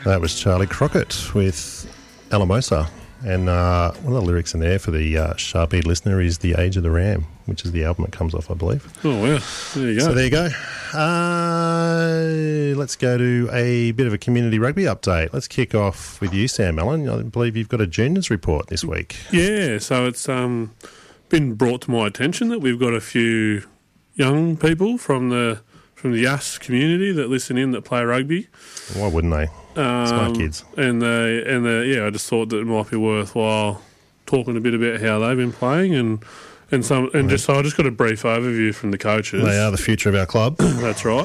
That was Charlie Crockett with Alamosa. And one of the lyrics in there for the sharp-eared listener is The Age of the Ram, which is the album it comes off, I believe. Oh, wow. There you go. So there you go. Let's go to a bit of a community rugby update. Let's kick off with you, Sam Allen. I believe you've got a juniors report this week. Yeah, so it's been brought to my attention that we've got a few young people from the Yass community that listen in that play rugby. Why wouldn't they? Smart kids. And I just thought that it might be worthwhile talking a bit about how they've been playing so I just got a brief overview from the coaches. They are the future of our club. That's right.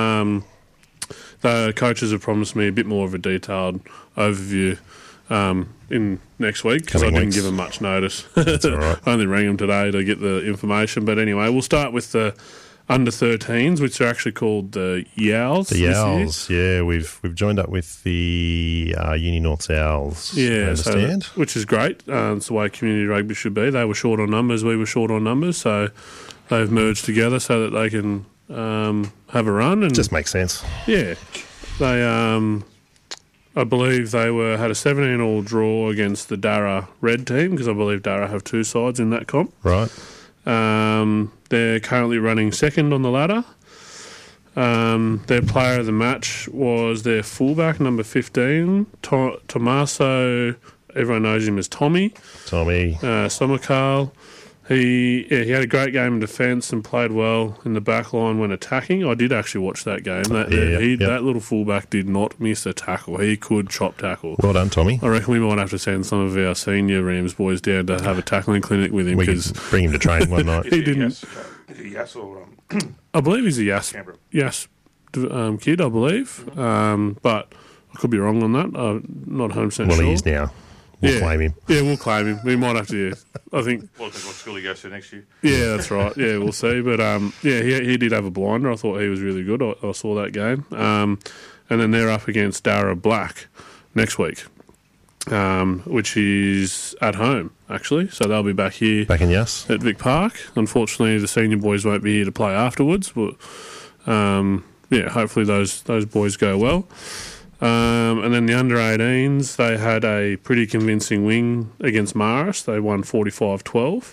The coaches have promised me a bit more of a detailed overview in next week because I didn't give them much notice. That's all right. I only rang them today to get the information. But anyway, we'll start with the under-13s, which are actually called the Yowls. The Yowls, yeah. We've joined up with the Uni North's Owls, I understand. Which is great. It's the way community rugby should be. They were short on numbers, we were short on numbers, so they've merged together so that they can have a run. And just makes sense. Yeah. They, I believe they had a 17-all draw against the Darra Red team, because I believe Darra have two sides in that comp. Right. They're currently running second on the ladder. Their player of the match was their fullback, number 15, Tommaso. Everyone knows him as Tommy. Somercarl. He had a great game in defence and played well in the back line when attacking. I did actually watch that game. That little fullback did not miss a tackle. He could chop tackle. Well done, Tommy. I reckon we might have to send some of our senior Rams boys down to have a tackling clinic with him. We could bring him to training one night. He didn't. Is he Yass or I believe he's a Yass kid, I believe. But I could be wrong on that. I'm not 100% sure. Well, he is now. We'll claim him. Yeah, we'll claim him. We might have to, I think. Well, depends what school he goes to next year. Yeah, that's right. Yeah, we'll see. But, he did have a blinder. I thought he was really good. I saw that game. And then they're up against Darra Black next week, which is at home, actually. So they'll be back here. Back in Yass. At Vic Park. Unfortunately, the senior boys won't be here to play afterwards. But, hopefully those boys go well. And then the under-18s, they had a pretty convincing win against Marist. They won 45-12.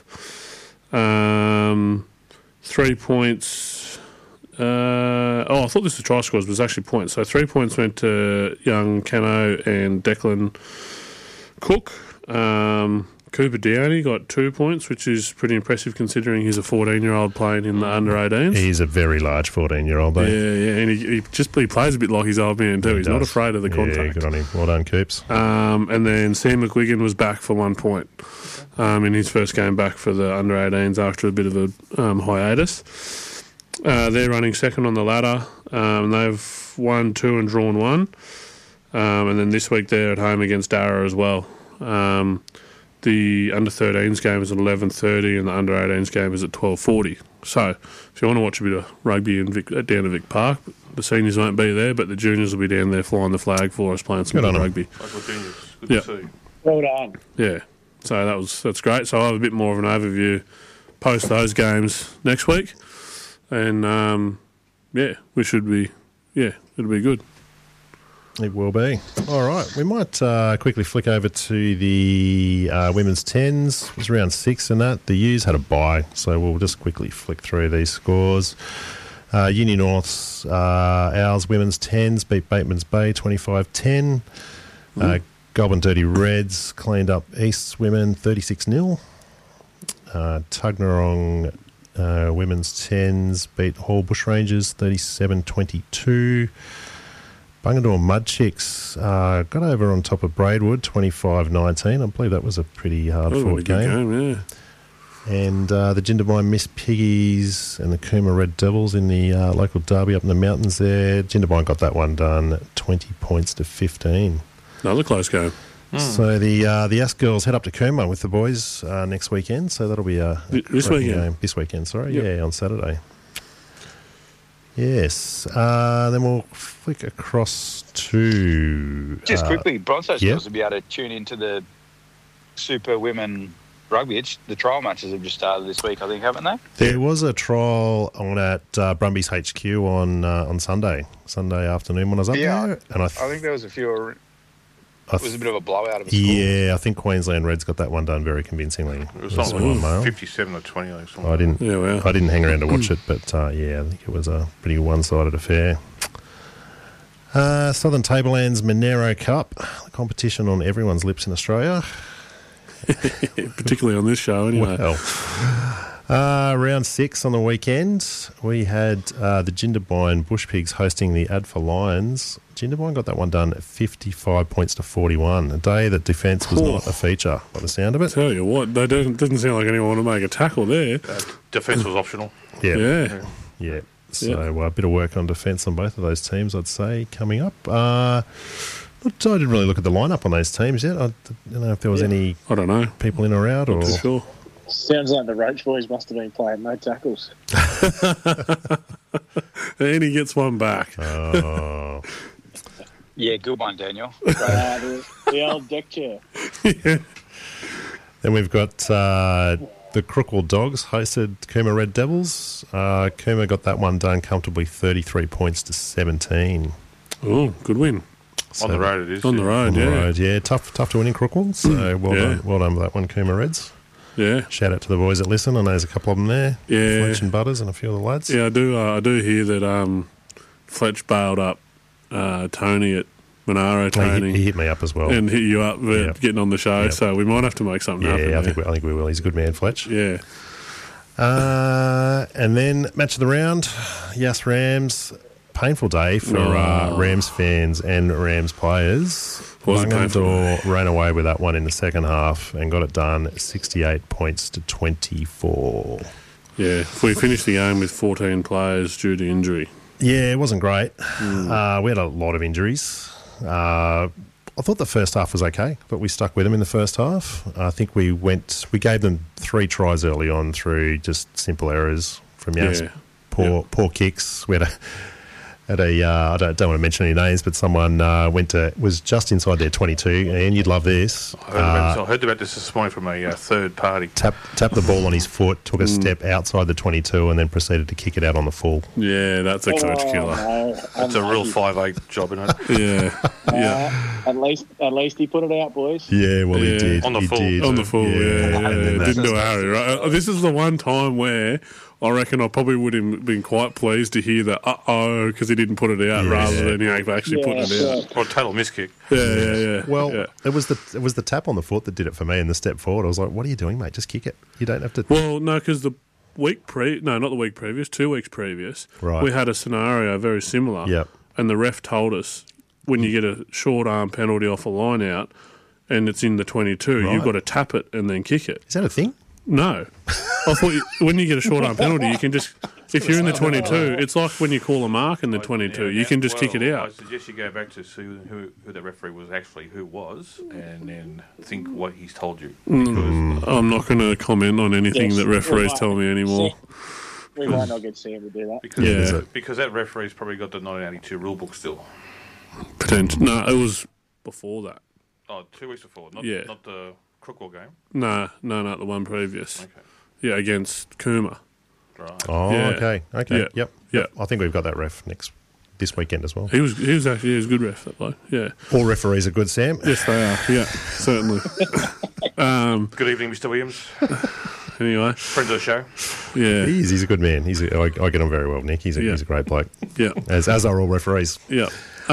3 points. I thought this was try scores, but it was actually points. So 3 points went to young Cano and Declan Cook. Cooper Downey got 2 points, which is pretty impressive considering he's a 14-year-old playing in the under-18s. He's a very large 14-year-old, though. Yeah, and he plays a bit like his old man too. He's not afraid of the contact. Yeah, good on him. Well done, Coops. And then Sam McGuigan was back for 1 point in his first game back for the under-18s after a bit of a hiatus. They're running second on the ladder. They've won 2 and drawn 1. And then this week they're at home against Darra as well. The under-13s game is at 11:30 and the under-18s game is at 12:40. So if you want to watch a bit of rugby down at Vic Park, the seniors won't be there, but the juniors will be down there flying the flag for us, playing some good rugby. Local juniors. Good to see. Well done. Yeah. So that's great. So I'll have a bit more of an overview post those games next week. And, we should be, it'll be good. It will be. All right. We might quickly flick over to the women's 10s. It was round 6 in that. The U's had a bye, so we'll just quickly flick through these scores. Uni North's Owls women's 10s beat Bateman's Bay 25-10. Goulburn Dirty Reds cleaned up East's women 36-0. Tuggerong women's 10s beat Hall Bushrangers 37-22. Bungadore Mud Chicks got over on top of Braidwood 25-19. I believe that was a pretty hard-fought game. And the Jindabyne Miss Piggies and the Cooma Red Devils in the local derby up in the mountains there. Jindabyne got that one done 20 points to 15. Another close game. So the Yass girls head up to Cooma with the boys next weekend. So that'll be a this weekend game. This weekend, sorry. Yep. Yeah, on Saturday. Yes. Then we'll flick across to... Just quickly, Bronzo girls will be able to tune into the Super Women rugby. The trial matches have just started this week, I think, haven't they? There was a trial on at Brumbies HQ on Sunday afternoon when I was up there. And I think there was a few... It was a bit of a blowout of a score. Yeah, I think Queensland Reds got that one done very convincingly. It was something like 57 or 20. Like something. I didn't hang around to watch it, but I think it was a pretty one-sided affair. Southern Tablelands Monero Cup, the competition on everyone's lips in Australia. Particularly on this show, anyway. Well, round 6 on the weekend, we had the Jindabyne Bush Pigs hosting the Adfa Lions. Jindabyne got that one done at 55 points to 41. A day that defence was not a feature, by the sound of it. Tell you what, they didn't sound like anyone wanted to make a tackle there. Defence was optional. Yeah. So a bit of work on defence on both of those teams, I'd say, coming up. I didn't really look at the lineup on those teams yet. I don't know if there was any people in or out. Not too sure. Sounds like the Roach boys must have been playing no tackles. And he gets one back. Oh. Yeah, good one, Daniel. The old deck chair. Yeah. Then we've got the Crookwell Dogs hosted Cooma Red Devils. Cooma got that one done comfortably, 33 points to 17. Oh, good win. So on the road it is. On the road, yeah. Tough to win in Crookwell, so well done with that one, Cooma Reds. Yeah. Shout out to the boys that listen. I know there's a couple of them there. Yeah. Fletch and Butters and a few of the lads. Yeah, I do hear that Fletch bailed up Tony at Monaro training. He hit me up as well. And hit you up getting on the show, Yep. so we might have to make something happen. Yeah, I think we will. He's a good man, Fletch. Yeah. And then match of the round, Yas Rams. Painful day for Rams fans and Rams players. Bungendore ran away with that one in the second half and got it done 68 points to 24. Yeah, we finished the game with 14 players due to injury. Yeah, it wasn't great. We had a lot of injuries. I thought the first half was okay, but we stuck with them in the first half. I think we gave them 3 tries early on through just simple errors from Yas. Poor kicks. We had I don't want to mention any names, but someone was just inside their 22, and you'd love this. I heard about this morning from a third party. Tapped the ball on his foot, took a step outside the 22, and then proceeded to kick it out on the full. Yeah, that's a coach killer. No, It's a real 5'8" job, isn't it? Yeah. At least he put it out, boys. Yeah, well, he did. On the full. On the full, yeah. Didn't do a hurry, right? This is the one time where I reckon I probably would have been quite pleased to hear that because he didn't put it out rather than actually putting it out. Or total miskick. Yeah. Well, it was the tap on the foot that did it for me, and the step forward. I was like, "What are you doing, mate? Just kick it. You don't have to." Well, no, because not the week previous, 2 weeks previous, right. We had a scenario very similar. Yep. And the ref told us when you get a short arm penalty off a line out, and it's in the 22, you've got to tap it and then kick it. Is that a thing? No. I thought when you get a short arm penalty, you can just, if you're in the 22, it's like when you call a mark in the 22, you can just kick it out. I suggest you go back to see who the referee was and then think what he's told you. I'm not going to comment on anything that referees tell me anymore. We might not get Sam to do that. Because that referee's probably got the 1982 rule book still. Potential. No, it was before that. Oh, 2 weeks before, not the Crookwell game? No, the one previous. Okay. Yeah, against Cooma. Right. Oh, Yeah. okay. Yeah. Yep. I think we've got that ref this weekend as well. He was actually a good ref, that bloke. Yeah. All referees are good, Sam. Yes, they are. Yeah, certainly. Good evening, Mr. Williams. Anyway. Friend of the show. Yeah. He's a good man. I get on very well, Nick. He's a great bloke. Yeah. As are all referees. Yeah.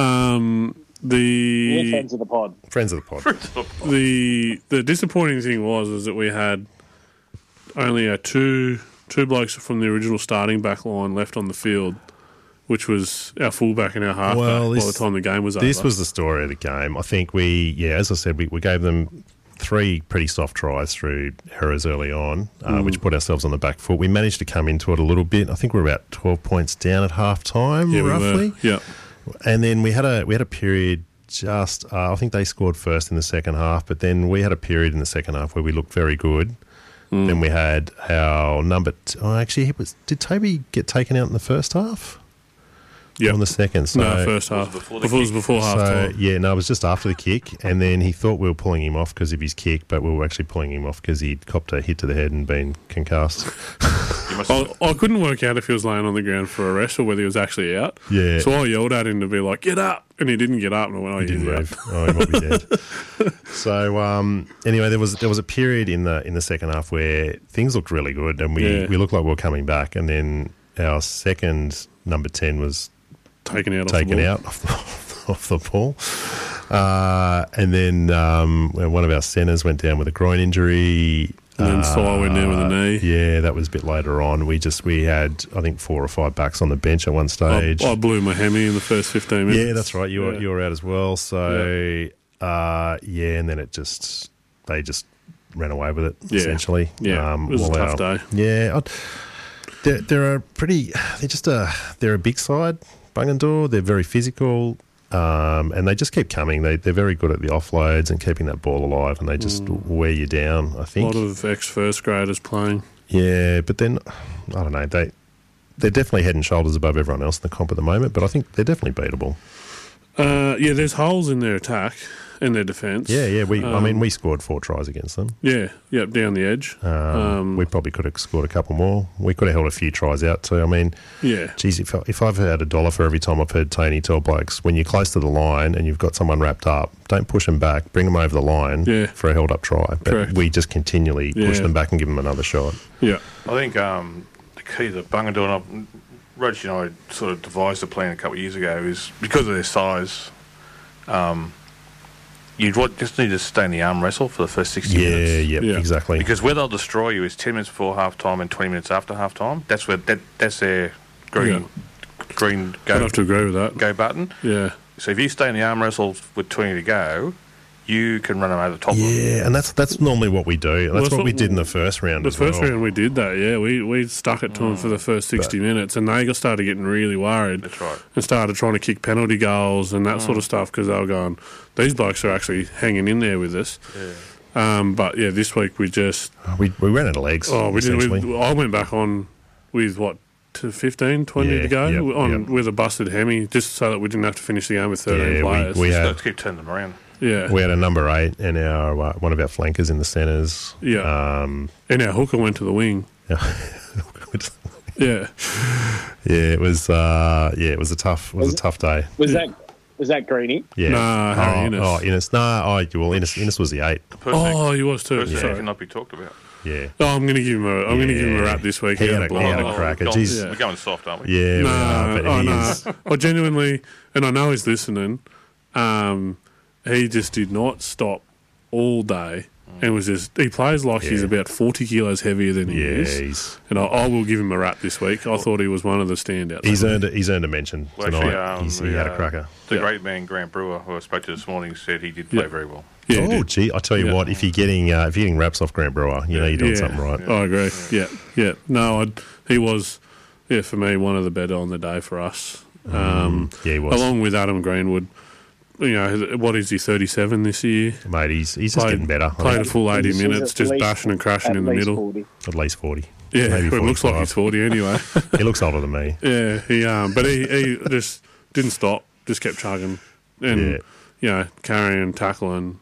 We're friends of the pod. Friends of the pod. The disappointing thing was that we had only our two blokes from the original starting back line left on the field, which was our fullback and our halfback by the time the game was over. This was the story of the game. I think as I said, we gave them 3 pretty soft tries through errors early on, which put ourselves on the back foot. We managed to come into it a little bit. I think we're about 12 points down at half time, roughly. Yeah. And then we had a period just I think they scored first in the second half, but then we had a period in the second half where we looked very good. Then we had our did Toby get taken out in the first half? Yep. on the second. So, No, first half. before the It was kick. before half so time. yeah, no, it was just after the kick, and then he thought we were pulling him off because of his kick, but we were actually pulling him off because he'd copped a hit to the head and been concussed. You must have, I couldn't work out if he was laying on the ground for a rest or whether he was actually out. Yeah. So I yelled at him to be like, get up. And he didn't get up. And I went, oh, He didn't he's out. move. Oh, he might be dead. So anyway, there was a period in the second half where things looked really good, and we looked like we were coming back, and then our second number 10 was Taken out off the ball. And then one of our centres went down with a groin injury. And then Sai went down with a knee. Yeah, that was a bit later on. We had, I think, 4 or 5 backs on the bench at one stage. I blew my hemi in the first 15 minutes. Yeah, that's right. You were out as well. So, and then they just ran away with it, essentially. Yeah, it was a tough day. Yeah. They're a big side, Bungendore. They're very physical, and they just keep coming. They're very good at the offloads and keeping that ball alive, and they just wear you down, I A think. lot of ex-first graders playing. Yeah, but then, I don't know, they're definitely head and shoulders above everyone else in the comp at the moment, but I think they're definitely beatable. There's holes in their attack, in their defence. Yeah, we scored 4 tries against them. Yeah, down the edge. We probably could have scored a couple more. We could have held a few tries out too. I mean, geez, if I've had $1 for every time I've heard Tony tell blokes, when you're close to the line and you've got someone wrapped up, don't push them back, bring them over the line for a held-up try. But Correct. we just continually push them back and give them another shot. Yeah. I think the key to Bungendore, and Roach and I sort of devised a plan a couple of years ago, is because of their size, just need to stay in the arm wrestle for the first 60 minutes. Yeah, exactly. Because where they'll destroy you is 10 minutes before half time and 20 minutes after half time. That's where that's their green I'd go, have to agree with that. go button. Yeah. So if you stay in the arm wrestle with 20 to go, you can run them over the top of them. Yeah, and that's normally what we do. That's what we did in the first round as well. The first round we did that, yeah. We stuck it to them for the first 60 minutes, and they started getting really worried. That's right. And started trying to kick penalty goals and that sort of stuff because they were going, these blokes are actually hanging in there with us. Yeah. But, this week we just... We ran out of legs, essentially. I went back on with, to 15, 20 to go with a busted hemi just so that we didn't have to finish the game with 13 players. We Let's keep turning them around. Yeah. We had a number 8 and one of our flankers in the centres. Yeah. And our hooker went to the wing. Yeah. It was a tough day. Was that Greeny? Yeah. No, Harry Innes. Oh, Innes. No, Innes was the 8. The person Oh, he was too. person Sorry. that cannot be talked about. Yeah. Oh, I'm going to give him a rap this week. He had a blind. cracker. God, Jeez. We're going soft, aren't we? Yeah, we are, but he is. I genuinely, and I know he's listening. He just did not stop all day, and he plays like he's about 40 kilos heavier than he is. And I will give him a rap this week. I thought he was one of the standouts. He's earned a mention Well, tonight. actually, he had a cracker. The great man Grant Brewer, who I spoke to this morning, said he did play very well. Yeah, he Oh, did. gee, I tell you what, if you're getting raps off Grant Brewer, you know you're doing something right. I agree. Yeah. No, he was, for me, one of the better on the day for us. Yeah, he was. Along with Adam Greenwood. What is he, 37 this year? Mate, he's just getting better. Played a full 80 He's minutes, at just least- bashing and crashing at in the least middle. 40. At least 40. Yeah, Maybe it looks like 45. he's 40 anyway. He looks older than me. Yeah, but he just didn't stop, just kept chugging. And, carrying, tackling,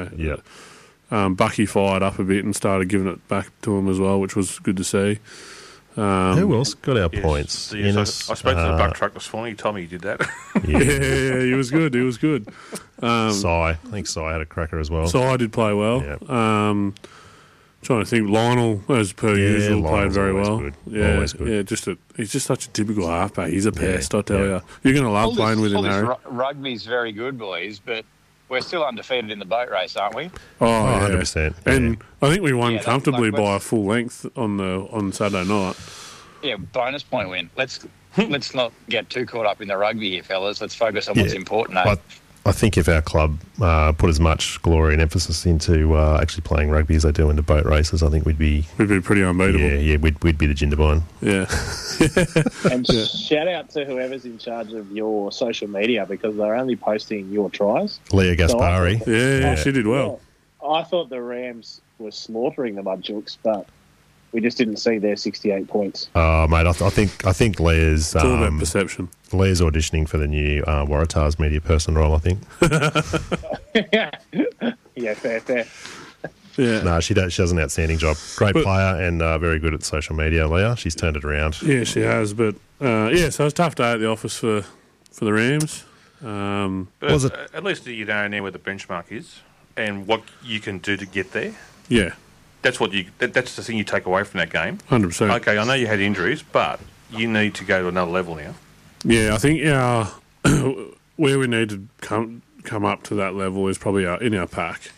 Bucky fired up a bit and started giving it back to him as well, which was good to see. Who else got our Yes. points? Yes, Innes, I spoke to the buck truck this morning. He told me he did that. Yeah, he was good. Sai. I think Sai had a cracker as well. So I did play well. Yeah. Trying to think, Lionel, as per usual, played Lionel's very always well. good. Yeah, Always good. he's just such a typical halfback. He's a pest, I tell you. You're going to love playing with him, Harry. Rugby's very good, boys, but we're still undefeated in the boat race, aren't we? Oh, 100%. And I think we won Yeah, that's comfortably like- by a full length on Saturday night. Yeah, bonus point win. Let's not get too caught up in the rugby here, fellas. Let's focus on what's important. Eh? I think if our club put as much glory and emphasis into actually playing rugby as they do into boat races, I think we'd be pretty unbeatable. we'd be the Jindabyne. Yeah. And shout out to whoever's in charge of your social media because they're only posting your tries. Leah Gaspari. Yeah, she did well. I thought the Rams were slaughtering the Mudchooks, but We just didn't see their 68 points. Mate, I think Leah's It's all about perception. Leah's auditioning for the new Waratahs media person role, I think. Yeah, fair. Yeah. No, she does an outstanding job. Great player and very good at social media, Leah. She's turned it around. Yeah, she has. But, so it's a tough day at the office for the Rams. But Was it- at least you know where the benchmark is and what you can do to get there. Yeah, That's that's the thing you take away from that game. 100%. Okay, I know you had injuries, but you need to go to another level now. Yeah, I think where we need to come up to that level is probably in our pack.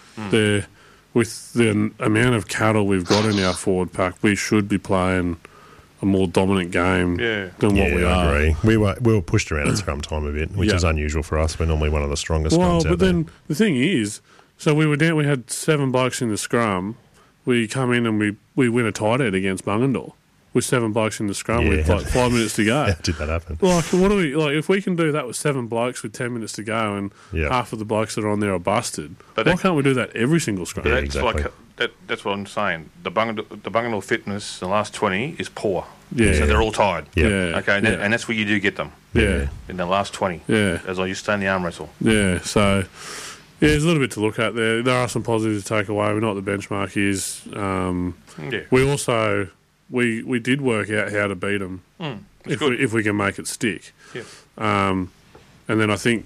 With the amount of cattle we've got in our forward pack, we should be playing a more dominant game than what we I are. agree. We were pushed around at scrum time a bit, which is unusual for us. We're normally one of the strongest Well, scrums but out there. then the thing is, so we were down. We had 7 blokes in the scrum. We come in and we win a tight head against Bungendore with 7 blokes in the scrum with like 5 minutes to go. How did that happen? Like, what do we like? If we can do that with 7 blokes with 10 minutes to go, and Yeah. half of the blokes that are on there are busted, But why that- can't we do that every single scrum? Yeah, That's exactly. that's what I'm saying. The Bungendore fitness in the last 20 is poor. Yeah. So they're all tired. Yeah. Okay, and that's where you do get them Yeah, in the last 20. yeah, As long as you stay in the arm wrestle. yeah. So, yeah, there's a little bit to look at there. There are some positives to take away. We know what the benchmark is. Yeah. We also we did work out how to beat them if we can make it stick. Yeah. And then I think,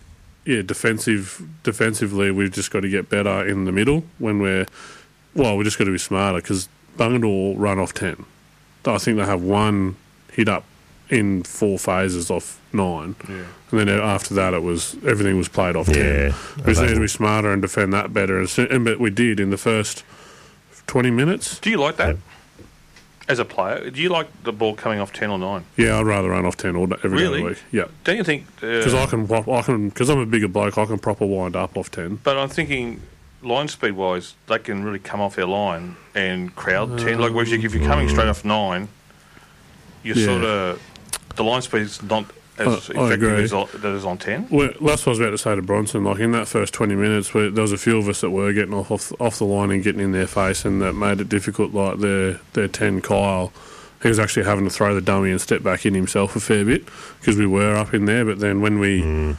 defensively, we've just got to get better in the middle when we just got to be smarter because Bungendore run off 10. I think they have one hit up in 4 phases off 9. Yeah. And then after that, everything was played off 10. Yeah. We just need to be smarter and defend that better. But we did in the first 20 minutes. Do you like that? As a player, do you like the ball coming off 10 or 9? Yeah, I'd rather run off 10 all day, every day of Really? the week. Yeah. Don't you think... Because because I'm a bigger bloke, I can proper wind up off 10. But I'm thinking, line speed wise, they can really come off their line and crowd 10. Like, whereas if you're coming straight off 9, you're Yeah. sort of... The line speed is not as I agree. effective as that is on 10. Well, that's what I was about to say to Bronson. Like in that first 20 minutes, there was a few of us that were getting off the line and getting in their face, and that made it difficult. Like their 10 Kyle, he was actually having to throw the dummy and step back in himself a fair bit because we were up in there. But then when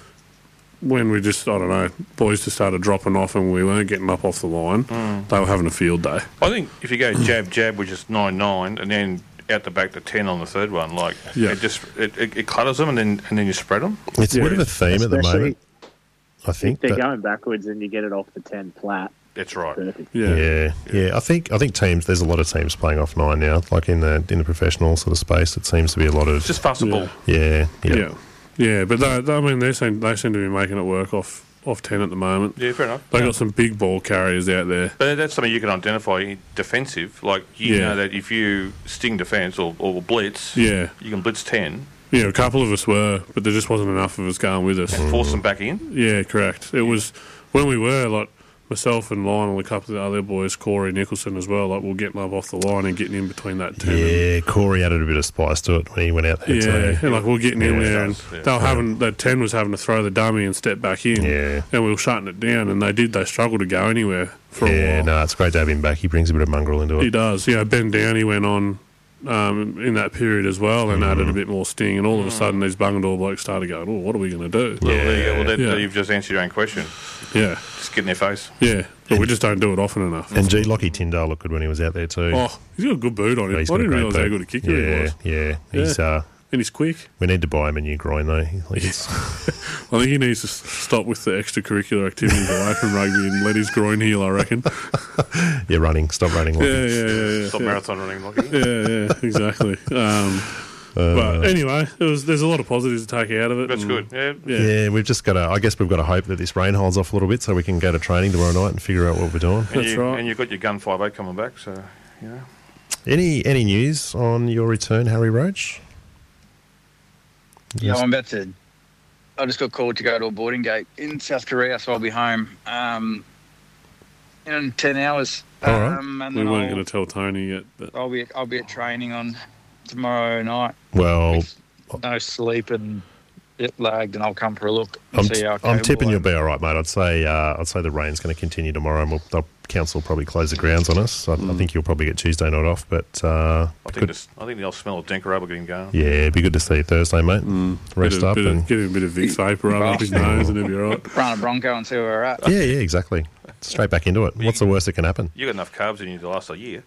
we just, I don't know, boys just started dropping off and we weren't getting up off the line, they were having a field day. I think if you go jab, which is 9-9, and then out the back to 10 on the third one, like Yeah. it clutters them, and then you spread them. It's a bit of Yeah. a theme at the Especially moment, I if think. they're that- going backwards and you get it off the 10 flat. That's right. Perfect. Yeah. Yeah. I think teams. There's a lot of teams playing off 9 now. Like in the professional sort of space, it seems to be a lot It's of just fast the ball. yeah. Yeah. But they seem to be making it work off 10 at the moment. Yeah, fair enough. They got some big ball carriers out there. But that's something you can identify defensive. Like, you Yeah. know that if you sting defence or blitz, Yeah. you can blitz 10 Yeah, a couple of us were, but there just wasn't enough of us going with us. and force them back in. Yeah, correct. It was when we were like myself and Lionel, a couple of the other boys, Corey Nicholson as well. Like we're getting up off the line and getting in between that 10. Yeah, Corey added a bit of spice to it when he went out there Yeah, too. and like we're getting in Yeah, there, it and does, yeah. they were having that 10 was having to throw the dummy and step back in. Yeah. and we were shutting it down, and they struggled to go anywhere for a Yeah, while. no, it's great to have him back. He brings a bit of mongrel into He it. does. Yeah, Ben Downey went on in that period as well and added a bit more sting, and all of a sudden these Bungendore blokes started going, oh, what are we going to do? Well, there you go. Well, Yeah. you've just answered your own question. Yeah, Just get in their face. yeah, but we just don't do it often enough. And Lockie Tyndale looked good when he was out there too. Oh, he's got a good boot on him. I He's got a didn't great realise how boot. good a kicker he was. Yeah. He's And he's quick. we need to buy him a new groin though. Like it's, I think he needs to stop with the extracurricular activities away from rugby and let his groin heal, I reckon. Stop running. Lockie. Yeah. Stop marathon running, Lockie. Yeah, exactly. But anyway, there's a lot of positives to take out of it. That's and- good. Yeah. Yeah, we've just got to. I guess we've got to hope that this rain holds off a little bit, so we can go to training tomorrow night and figure out what we're doing. And That's you, right. And you've got your Gun 5.8 coming back, so, you know. Any news on your return, Harry Roach? Yeah, I'm about to. I just got called to go to a boarding gate in South Korea, so I'll be home in 10 hours. All right. And We then weren't going to tell Tony yet. But I'll be at training on tomorrow night. Well, With no sleep and jet lagged, and I'll come for a look and see how I'm capable tipping I you'll am. be all right, mate. I'd say the rain's going to continue tomorrow, and they'll council will probably close the grounds on us. I think you'll probably get Tuesday night off, but I think the smell of Dinker will get him going. yeah, it'd be good to see you Thursday, mate. Rest up and give him a bit of Vicks vapor up his nose, and he'll be all right. Run a Bronco and see where we're at. yeah, exactly. Straight back into it. What's the worst that can happen? You got enough carbs in you to last a year.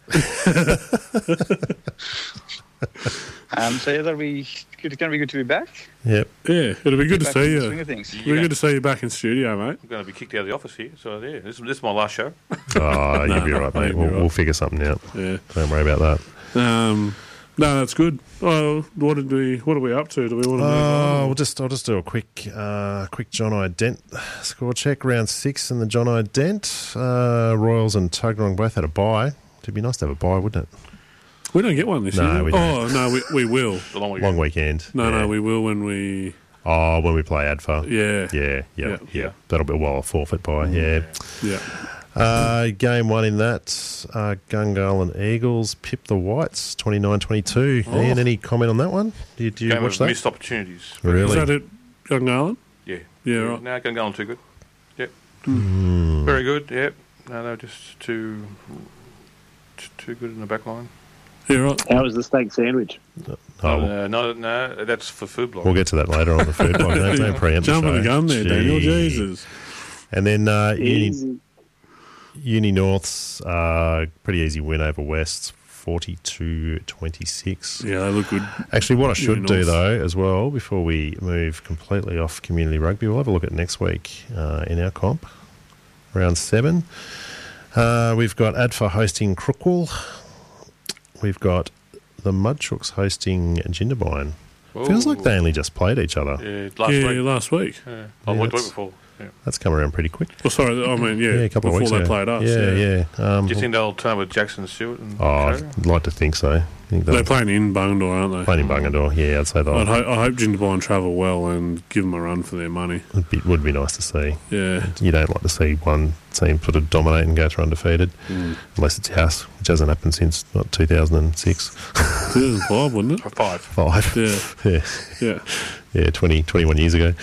So yeah, that'll be good. It's going to be good to be back. Yep. Yeah, it'll be good to Back see in the you. swing of things. It'll be good to see you back in studio, mate. I'm going to be kicked out of the office here. So yeah, this is my last show. Oh, you'll be all right, mate. you'll be all We'll right. figure something out. Yeah. Don't worry about that. No, that's good. Oh, what are we up to? Do we want to move on? I'll just do a quick John Ident score check. Round 6 in the John Ident. Royals and Tuggerong both had a bye. It'd be nice to have a bye, wouldn't it? We don't get one this No, year. we don't. Oh no, we will. The long weekend. Long weekend. No, we will when we. Oh, when we play ADFA. Yeah. Yeah. That'll be a forfeit bye. Yeah. Game 1 in that, Gungal and Eagles pipped the Whites 29-22. Ian, any comment on that one? Did you Game watch of that? missed opportunities. Really? Is that it, Gungahlin? Yeah. Yeah, right. No, Gungahlin too good. Yep. Hmm. Very good. Yep. No, they're just too good in the back line. Yeah, right. How was the steak sandwich? Oh, No, that's for food block. we'll get to that later on the food blog. Don't preempt the Jumping show. the gun there, Daniel. Gee. Jesus. And then Easy. Uni North's pretty easy win over West, 42-26. Yeah, they look good. Actually, what I should Uni do, North. though, as well, before we move completely off community rugby, we'll have a look at next week in our comp, round 7. We've got ADFA hosting Crookwell. We've got the Mudchooks hosting Jindabyne. Feels like they only just played each other. Yeah, Last week. Yeah. Yeah, Week that's- before. Yeah. That's come around pretty quick. Well, sorry, I mean, Yeah, a couple of before weeks they ago. played us. Yeah. Do you think they'll turn with Jackson Stewart? And Oh, I'd like to think so. I think They're they're playing in Bungendore, aren't they? playing in Bungendore. Yeah, I'd say I that hope Jindabyne travel well and give them a run for their money. would be nice to see. Yeah. You don't like to see one team sort of dominate and go through undefeated, unless it's House, which hasn't happened since, 2006. 2005, wouldn't it? 5. 5. Yeah. Yeah. Yeah. 21 years ago.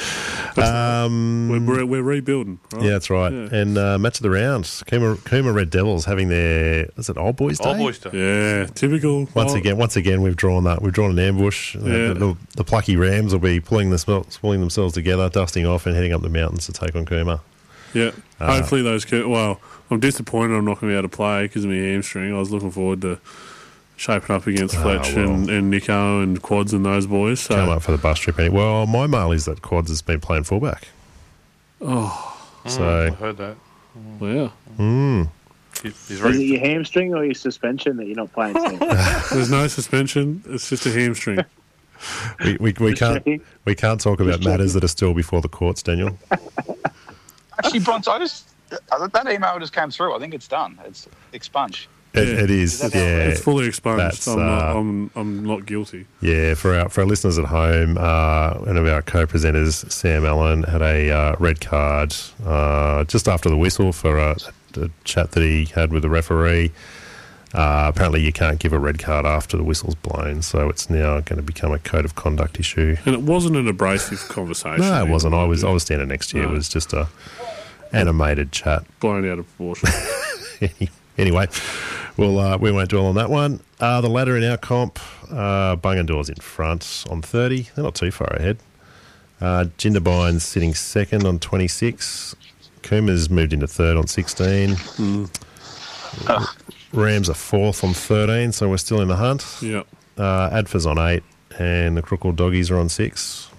We're rebuilding, right? Yeah, that's right. Yeah. And match of the round, Cooma Red Devils having their, is it Old Boys Day? Old Boys Day. Yeah, typical. Once again, we've drawn an ambush. Yeah. The plucky Rams will be pulling themselves together, dusting off, and heading up the mountains to take on Cooma. Yeah, hopefully those. Well, I'm disappointed I'm not going to be able to play because of my hamstring. I was looking forward to shaping up against Fletch and Nico and Quads and those boys. So Come up for the bus trip. Well, my mail is that Quads has been playing fullback. oh, I So, heard that. wow. He's Is it ready. your hamstring or your suspension that you're not playing? Sam? There's no suspension. It's just a hamstring. we can't checking. we can't talk about matters that are still before the courts, Daniel. Actually, Bronx, that email just came through. I think it's done. It's expunged. It is, Is that how yeah. It's fully expunged. That's, I'm not guilty. Yeah, for our listeners at home, one of our co-presenters, Sam Allen, had a red card just after the whistle for a chat that he had with the referee. Apparently, you can't give a red card after the whistle's blown, so it's now going to become a code of conduct issue. And it wasn't an abrasive conversation. No, it wasn't. I was either. standing next to you. No. It was just a animated chat. Blown out of proportion. Anyway, we won't dwell on that one. The ladder in our comp, Bungendore's in front on 30. They're not too far ahead. Jindabyne's sitting second on 26. Coomer's moved into third on 16. Rams are fourth on 13, so we're still in the hunt. Yeah. Adfa's on 8, and the Crookwell Doggies are on 6.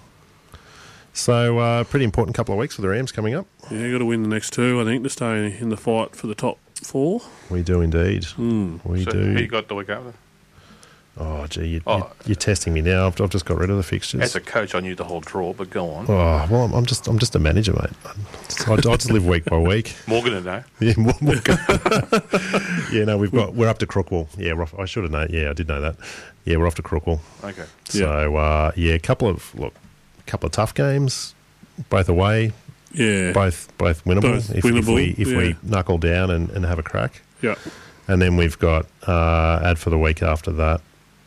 So, pretty important couple of weeks for the Rams coming up. Yeah, you got to win the next two, I think, to stay in the fight for the top 4. We do indeed. We So do. who you got the week after? Oh, gee, you're testing me now. I've just got rid of the fixtures. As a coach, I knew the whole draw, but go on. Oh, well, I'm just a manager, mate. I just live week by week. Morgan and I. Yeah, yeah. No, we're up to Crookwell. Yeah, I should have known. Yeah, I did know that. Yeah, we're off to Crookwell. Okay. So a couple of tough games, both away, Yeah. both winnable. Both if winnable, we knuckle down and have a crack. Yeah. And then we've got ad for the week after that.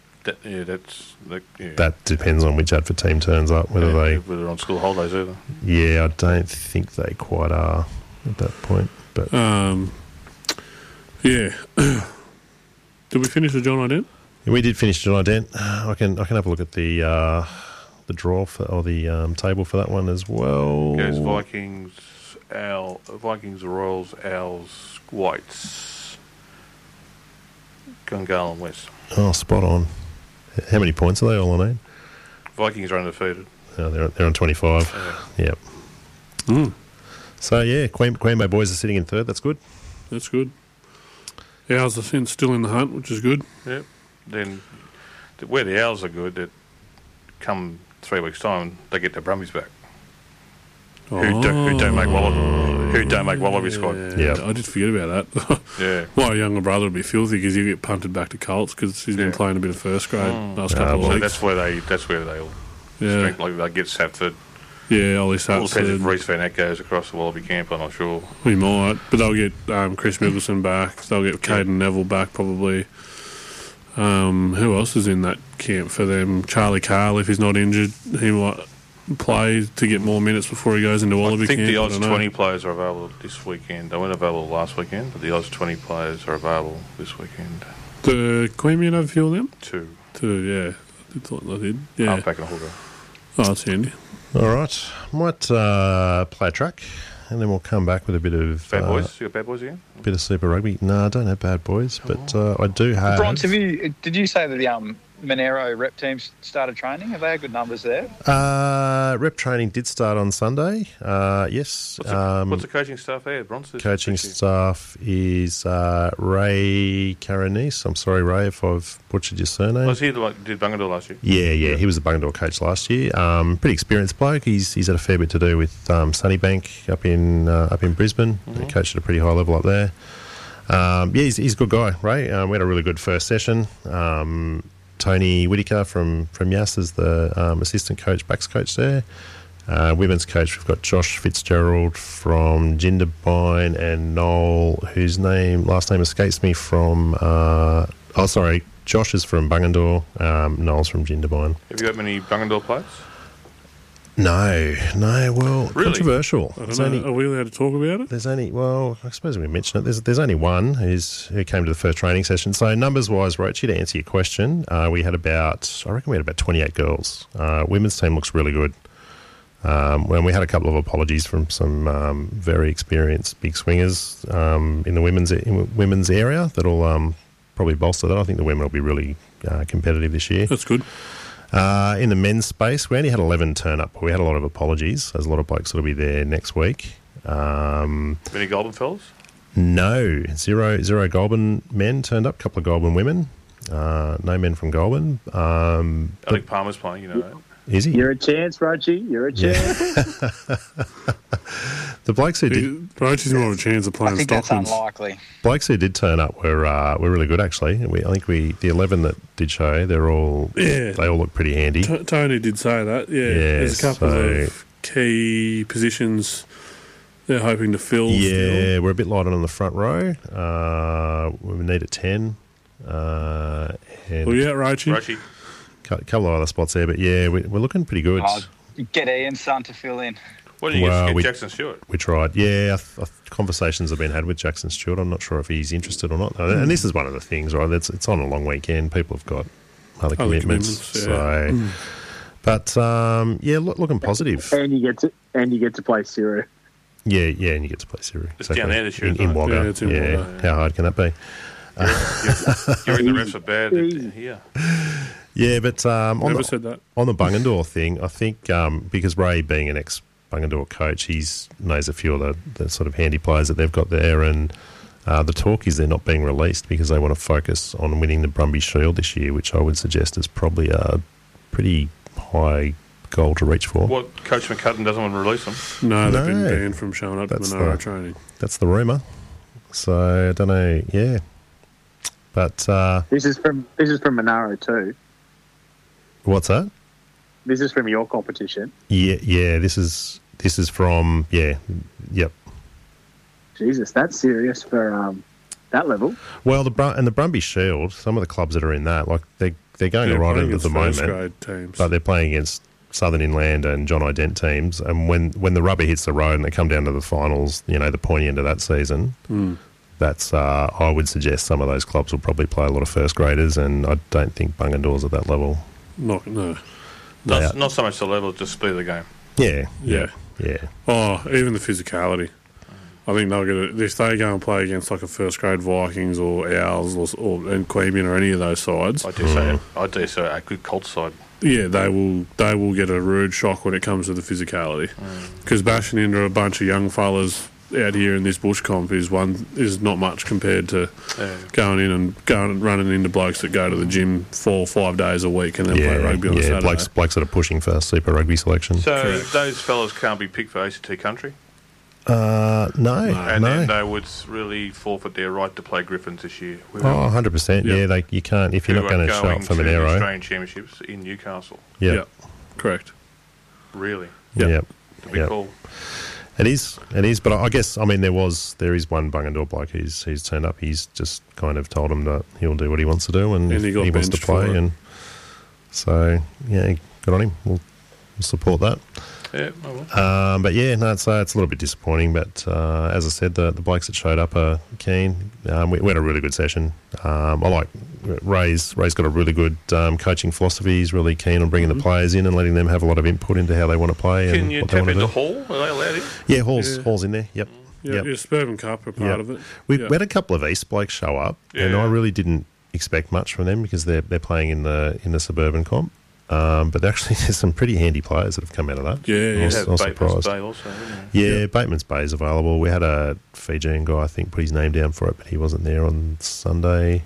That depends on which Adfa team turns up, whether they're on school holidays either. Yeah, I don't think they quite are at that point. But Yeah. Did we finish with John Ident? We did finish John Ident. I can have a look at the draw or the table for that one as well. Goes Vikings, Royals, Owls, Whites, Gungahlin, West. Oh, spot on. How many points are they all on? Vikings are undefeated. They're on 25. Yep. So yeah, Queen Bay boys are sitting in third. That's good. That's good. Owls are still in the hunt, which is good. Yep. Then where the Owls are good, that come 3 weeks' time, they get their Brumbies back. Who don't make Wallaby squad. Yeah. I did forget about that. Yeah. My younger brother would be filthy because he'll get punted back to Colts because he's been playing a bit of first grade last couple of weeks. That's where they all strength, like they get Sapford. Yeah, Ollie All depends Sapford. if Reece Van Eck goes across the Wallaby camp, I'm not sure. We might, but they'll get Chris Middleton back. They'll get Caden Neville back probably. Who else is in that camp for them? Charlie Carl, if he's not injured, he might play to get more minutes before he goes into Wallaby camp. I think the odds 20 players are available this weekend. They weren't available last weekend, but the odds 20 players are available this weekend. The Queanbeyan have a few of them? Two, yeah. I thought they did. Yeah. halfback and hooker. Oh, that's handy. All right. Might play a track, and then we'll come back with a bit of Bad boys? You got bad boys again? bit of Super Rugby. No, I don't have bad boys, but I do have. Bronze, did you say that the Monero rep teams started training? Have they had good numbers there? Rep training did start on Sunday. Yes. What's the coaching staff there? Bronze? Coaching staff is Ray Caranese. I'm sorry, Ray, if I've butchered your surname. Was he did Bungadore last year? Yeah. He was the Bungadore coach last year. Pretty experienced bloke. He's had a fair bit to do with Sunnybank up in Brisbane. He coached at a pretty high level up there. He's a good guy, Ray. We had a really good first session. Tony Whittaker from Yass is the assistant coach, backs coach there. Women's coach, we've got Josh Fitzgerald from Jindabyne and Noel, whose last name escapes me from... Josh is from Bungendore, Noel's from Jindabyne. Have you got many Bungendore players? No, well, Really? controversial. I don't know. Are we allowed to talk about it? There's only, well, I suppose we mentioned it. There's only one who came to the first training session. So numbers-wise, Roachy, to answer your question, we had about 28 girls. Women's team looks really good. When we had a couple of apologies from some very experienced big swingers in the women's area that'll probably bolster that. I think the women will be really competitive this year. That's good. In the men's space, we only had 11 turn up. We had a lot of apologies. There's a lot of blokes that'll be there next week. Many Goulburn fellas? No, zero Goulburn men turned up. A couple of Goulburn women. No men from Goulburn. Alec Palmer's playing, you know that. Is he? You're a chance, Roachy. You're a chance. The blokes who did, Roachy's more of a chance of I playing think that's Stockmans. unlikely. blokes who did turn up were really good actually. I think the 11 that did show, they all look pretty handy. Tony did say that. Yeah, there's a couple of key positions they're hoping to fill. Yeah, we're a bit light on the front row. We need a 10. And Well, yeah, Roachy. Roachy. a couple of other spots there, but yeah, we're looking pretty good. Get Ian's son to fill in. Why didn't you Well, get Jackson Stewart? We tried. Yeah, conversations have been had with Jackson Stewart. I'm not sure if he's interested or not. And this is one of the things, right? It's on a long weekend. People have got other commitments. Yeah. So, but looking positive. And you get to play Siru. Yeah, and you get to play Siri. It's down there this year, in isn't it? Wagga. Yeah, it's in Wagga, yeah. How hard can that be? You're in the refs are bad here. Yeah, but Never said that. on the Bungendore thing, I think because Ray, being an ex-Bungendore coach, he knows a few of the sort of handy players that they've got there, and the talk is they're not being released because they want to focus on winning the Brumby Shield this year, which I would suggest is probably a pretty high goal to reach for. What, Coach McCutton doesn't want to release them? No, they've been No. banned from showing up to That's Monaro the- training. That's the rumour. So I don't know. Yeah, but This is from Monaro too. what's that? This is from your competition. Yeah. This is from yep. Jesus, that's serious for that level. Well, the Brumby Shield, some of the clubs that are in that, like they're going They're right playing into the against first moment, grade teams. but they're playing against Southern Inland and John Ident teams. And when the rubber hits the road and they come down to the finals, the pointy end of that season, that's I would suggest some of those clubs will probably play a lot of first graders, and I don't think Bungendor's at that level. No. Not so much the level, just speed of the game. Yeah. Oh, even the physicality. I think they'll get it if they go and play against like a first grade Vikings or Owls and Queanbeyan or any of those sides. I dare say a good Colts side. Yeah, they will get a rude shock when it comes to the physicality. Because bashing into a bunch of young fellas out here in this bush comp is not much compared to going and running into blokes that go to the gym 4 or 5 days a week and then play rugby on a Saturday. Blokes that are pushing for Super Rugby selection. So those fellas can't be picked for ACT country? No. Then they would really forfeit their right to play Griffins this year. 100%. Yeah, you can't if you're not going to show up for Monero. The Australian Championships in Newcastle. Yeah, correct. Really? Yeah. To be cool. It is, but I guess there is one Bungendore bloke who's turned up. He's just kind of told him that he'll do what he wants to do, and he wants to play, and so good on him. We'll support that. Yeah, I will. But it's a little bit disappointing. But as I said, the blokes that showed up are keen. We had a really good session. I like Ray's got a really good coaching philosophy. He's really keen on bringing the players in and letting them have a lot of input into how they want to play. Can and you what tap they into want to do. Hall? Are they allowed in? Yeah, Hall's in there. Yep. Yeah, Suburban Cup are part of it. We had a couple of East blokes show up, and I really didn't expect much from them because they're playing in the suburban comp. But there's some pretty handy players that have come out of that. Yeah. I was surprised. Bay also, Bateman's Bay is available. We had a Fijian guy, I think, put his name down for it, but he wasn't there on Sunday.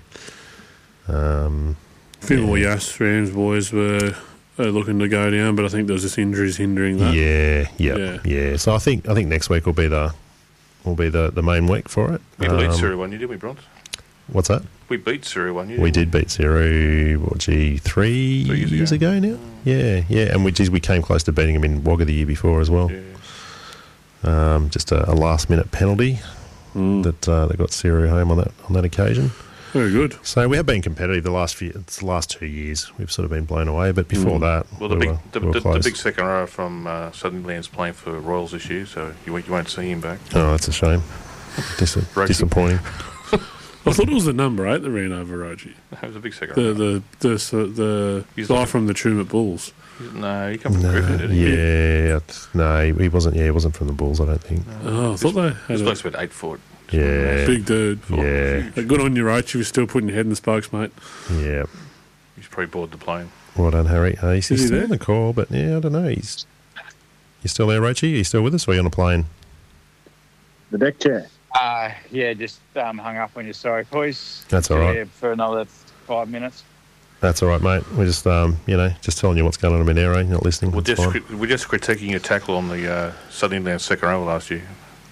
Finlay Yass Rams boys were looking to go down, but I think there was just injuries hindering that. Yeah. So I think next week will be the main week for it. We beat Surrey one year, didn't we, Bronze? What's that? We beat Surrey one year. We did beat Surrey, 3 years ago now? Yeah. And we came close to beating them in Wagga the year before as well. Yeah. Just a last-minute penalty that got Surrey home on that occasion. Very good. So we have been competitive the last 2 years. We've sort of been blown away, but before that, well, the big second row from Southern Lands playing for Royals this year, so you won't see him back. Oh, that's a shame. Disappointing. I thought it was the number 8 that ran over Rogie. That was a big second row. The guy from the Tumut Bulls. No, he come from Griffin, didn't he? Yeah, no, he wasn't. Yeah, he wasn't from the Bulls, I don't think. Oh, I thought they had. He's supposed to be 8 foot. Yeah, big dude. Yeah, good on you, Roach. You were still putting your head in the spokes, mate. Yeah, he's probably bored the plane. Well done, Harry. He's still there? on the call, but I don't know. You still there, Roachy? Are you still with us, or are you on a plane? The deck chair. Just hung up on you. Sorry, boys. That's all right. For another 5 minutes. That's all right, mate. We're just, just telling you what's going on in Monero. You're not listening. We're just critiquing your tackle on the Southern Lands second row last year.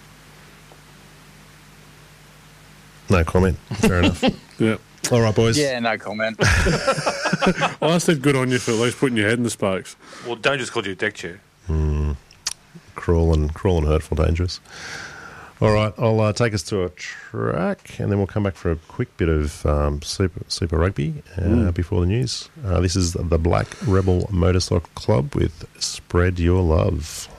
No comment. Fair enough. Yeah. All right, boys. Yeah, no comment. Well, I said good on you for at least putting your head in the spokes. Well, don't just call you a deck chair. Cruel and hurtful, dangerous. All right, I'll take us to a track, and then we'll come back for a quick bit of Super Rugby before the news. This is the Black Rebel Motorcycle Club with Spread Your Love.